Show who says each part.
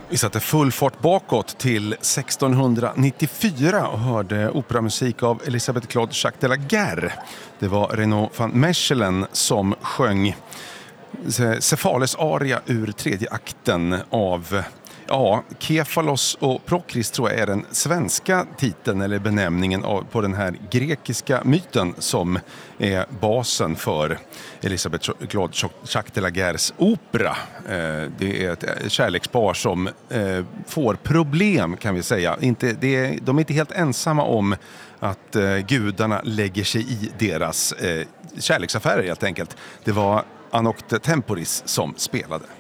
Speaker 1: Vi satte full fart bakåt till 1694 och hörde operamusik av Elisabeth Claude Jacques de la Guerre. Det var Renaud van Mechelen som sjöng Cephales aria ur tredje akten av Kefalos och Prokris, tror jag är den svenska titeln eller benämningen på den här grekiska myten som är basen för Elisabeth Claude Jacques de la Guerres opera. Det är ett kärlekspar som får problem, kan vi säga. De är inte helt ensamma om att gudarna lägger sig i deras kärleksaffärer helt enkelt. Det var Anocte Temporis som spelade.